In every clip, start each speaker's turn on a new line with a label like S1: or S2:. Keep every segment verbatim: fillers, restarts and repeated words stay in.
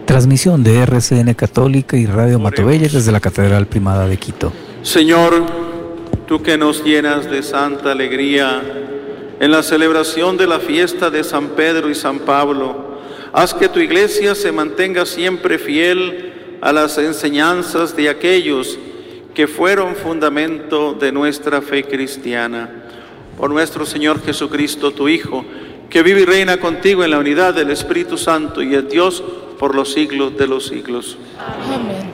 S1: Transmisión de R C N Católica y Radio Matobella desde la Catedral Primada de Quito.
S2: Señor, tú que nos llenas de santa alegría en la celebración de la fiesta de San Pedro y San Pablo, haz que tu Iglesia se mantenga siempre fiel a las enseñanzas de aquellos que fueron fundamento de nuestra fe cristiana. Por nuestro Señor Jesucristo, tu Hijo, que vive y reina contigo en la unidad del Espíritu Santo y es Dios por los siglos de los siglos.
S3: Amén.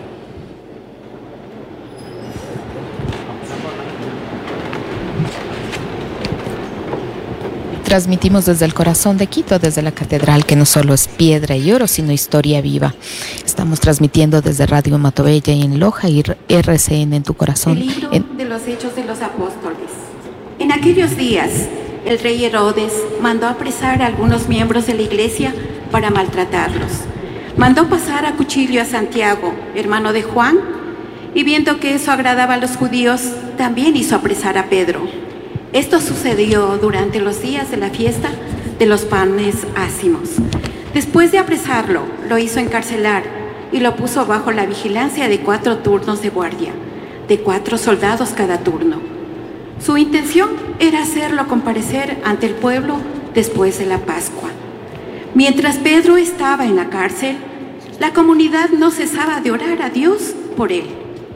S3: Transmitimos desde el corazón de Quito, desde la catedral, que no solo es piedra y oro, sino historia viva. Estamos transmitiendo desde Radio Matobella y en Loja y R C N en tu corazón.
S4: El libro
S3: en...
S4: de los Hechos de los Apóstoles. En aquellos días, el rey Herodes mandó apresar a algunos miembros de la iglesia para maltratarlos. Mandó pasar a cuchillo a Santiago, hermano de Juan, y viendo que eso agradaba a los judíos, también hizo apresar a Pedro. Esto sucedió durante los días de la fiesta de los panes ácimos. Después de apresarlo, lo hizo encarcelar y lo puso bajo la vigilancia de cuatro turnos de guardia, de cuatro soldados cada turno. Su intención era hacerlo comparecer ante el pueblo después de la Pascua. Mientras Pedro estaba en la cárcel, la comunidad no cesaba de orar a Dios por él.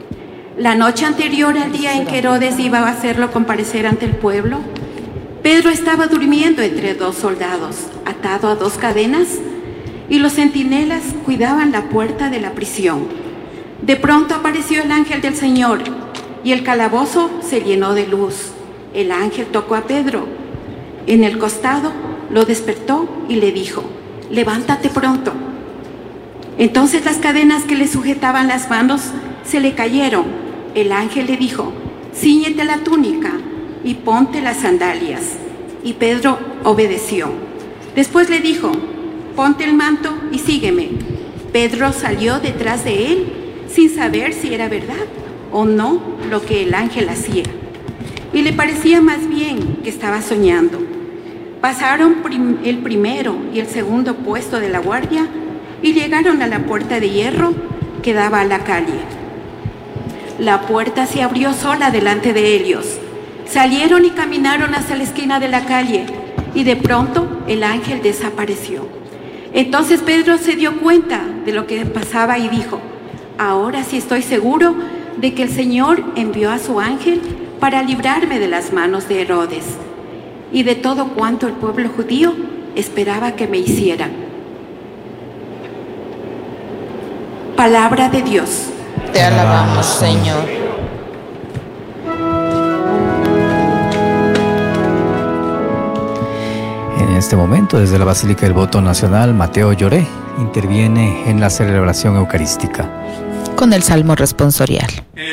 S4: La noche anterior al día en que Herodes iba a hacerlo comparecer ante el pueblo, Pedro estaba durmiendo entre dos soldados, atado a dos cadenas, y los centinelas cuidaban la puerta de la prisión. De pronto apareció el ángel del Señor, y el calabozo se llenó de luz. El ángel tocó a Pedro en el costado, lo despertó y le dijo: levántate pronto. Entonces las cadenas que le sujetaban las manos se le cayeron. El ángel le dijo: cíñete la túnica y ponte las sandalias. Y Pedro obedeció. Después le dijo: ponte el manto y sígueme. Pedro salió detrás de él sin saber si era verdad o no lo que el ángel hacía. Y le parecía más bien que estaba soñando. Pasaron prim- el primero y el segundo puesto de la guardia y llegaron a la puerta de hierro que daba a la calle. La puerta se abrió sola delante de ellos. Salieron y caminaron hasta la esquina de la calle y de pronto el ángel desapareció. Entonces Pedro se dio cuenta de lo que pasaba y dijo: ahora sí estoy seguro de que el Señor envió a su ángel para librarme de las manos de Herodes y de todo cuanto el pueblo judío esperaba que me hicieran. Palabra de Dios.
S3: Te alabamos, Señor.
S1: En este momento, desde la Basílica del Voto Nacional, Mateo Lloré interviene en la celebración eucarística.
S3: Con el Salmo responsorial.
S2: En